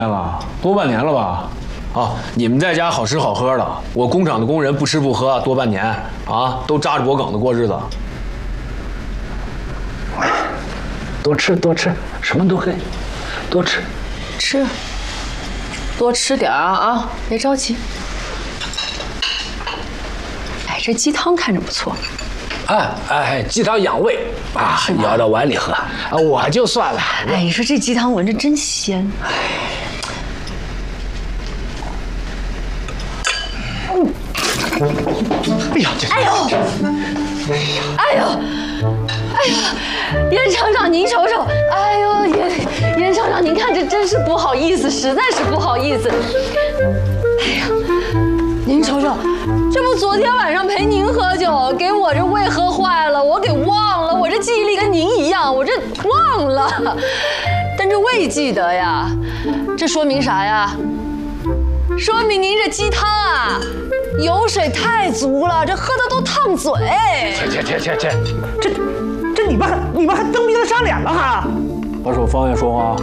了，多半年了吧？啊，你们在家好吃好喝的，我工厂的工人不吃不喝多半年啊，都扎着脖梗子过日子。 多吃多吃，什么都可以，多吃。 吃，多吃点啊，别着急。哎，这鸡汤看着不错。 哎，鸡汤养胃啊，舀到碗里喝啊，我就算了。 哎，你说这鸡汤闻着真鲜。 哎呀， 哎呦，哎呦，哎呀，严厂长您瞅瞅，哎呦，严厂长您看这真是不好意思，实在是不好意思。哎呀，您瞅瞅，这不昨天晚上陪您喝酒，给我这胃喝坏了，我给忘了，我这记忆力跟您一样，我这忘了，但这胃记得呀，这说明啥呀？说明您这鸡汤啊，油水太足了，这喝的都烫嘴。 切，这你们还蹬鼻子上脸了哈？ 把手放下说话。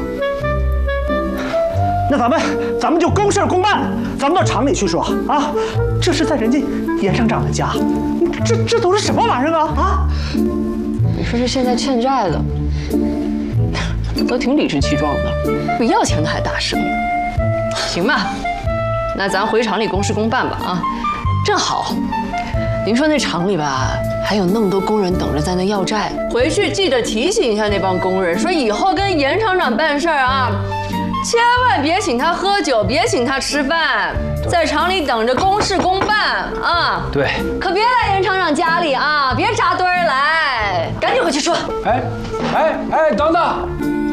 那咱们就公事公办，咱们到厂里去说啊。这是在人家严厂长的家，这都是什么玩意儿啊？ 你说这现在欠债的都挺理直气壮的，比要钱的还大声。行吧。那咱回厂里公事公办吧啊，正好，您说那厂里吧，还有那么多工人等着在那要债，回去记得提醒一下那帮工人，说以后跟严厂长办事儿啊，千万别请他喝酒，别请他吃饭，在厂里等着公事公办啊。 对， 可别来严厂长家里啊，别扎堆儿来，赶紧回去说。 哎，等等。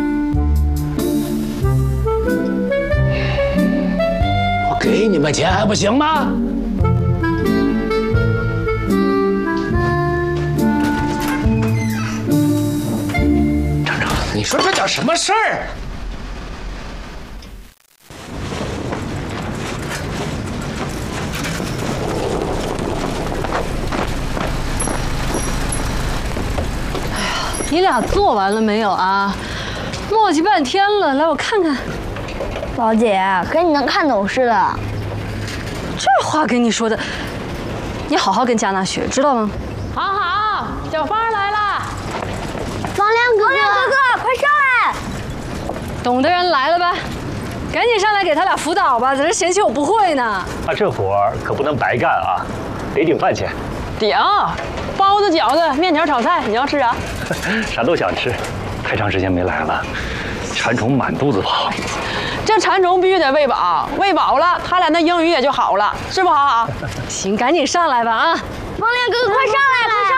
给你们钱还不行吗？厂长，你说这叫什么事儿？ 哎呀，你俩做完了没有啊？磨叽半天了，来我看看。 老姐，跟你能看懂似的。 这话跟你说的，你好好跟佳娜学，知道吗？ 好，小芳来了。 方亮哥哥，快上来！ 懂的人来了吧？赶紧上来给他俩辅导吧，在这嫌弃我不会呢。 啊，这活儿可不能白干啊，得顶饭钱。 顶，包子、饺子、面条、炒菜，你要吃啥？ 啥都想吃，太长时间没来了，馋虫满肚子跑。 这馋虫必须得喂饱，喂饱了，他俩那英语也就好了，是不好？ 行，赶紧上来吧啊！ 方亮哥哥，快上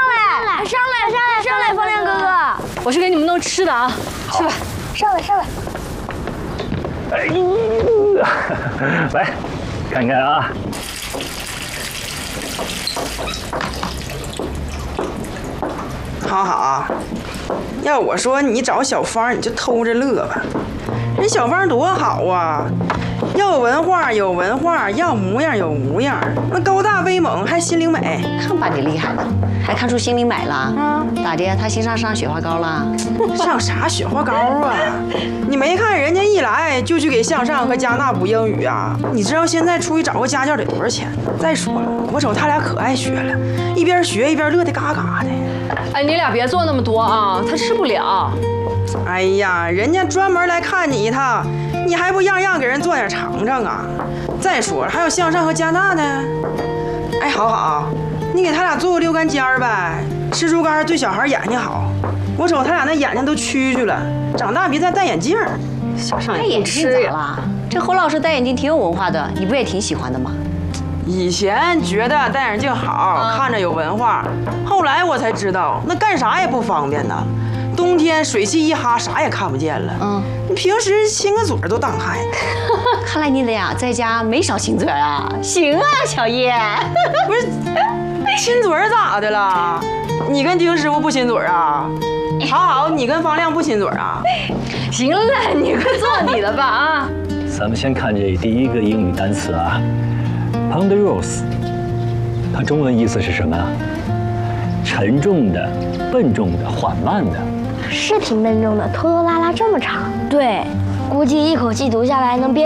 来，方亮哥哥！ 我去给你们弄吃的啊，去吧。 上来。 哎，来，看看啊。 好，要我说你找小芳你就偷着乐吧，人小芳多好啊，要有文化，要模样有模样，那高大威猛还心灵美。 看把你厉害的，还看出心灵美了啊？咋的？他心上雪花膏了？ 上啥雪花膏啊？你没看人家一来就去给向上和加纳补英语啊？你知道现在出去找个家教得多少钱？再说了，我瞅他俩可爱学了，一边学一边乐得嘎嘎的。 哎，你俩别做那么多啊，他吃不了。 哎呀，人家专门来看你一趟，你还不样样给人做点尝尝啊？再说了，还有向上和加纳呢。哎，好，你给他俩做个溜干尖儿呗，吃猪肝对小孩眼睛好。我瞅他俩那眼睛都蛐蛐了，长大别再戴眼镜。 小上戴眼镜咋了？这侯老师戴眼镜挺有文化的，你不也挺喜欢的吗？ 以前觉得戴眼镜好，看着有文化，后来我才知道那干啥也不方便呢。冬天水汽一哈，啥也看不见了。你平时亲个嘴都挡开。 看来你俩在家没少亲嘴啊。行啊，小叶。 不是，亲嘴咋的了？你跟丁师傅不亲嘴啊？好，你跟方亮不亲嘴啊？ 行了，你快做你的吧啊！ 咱们先看这第一个英语单词啊 ，ponderous， 它中文意思是什么？沉重的、笨重的、缓慢的。 是挺笨重的，拖拖拉拉这么长。对， 估计一口气读下来能憋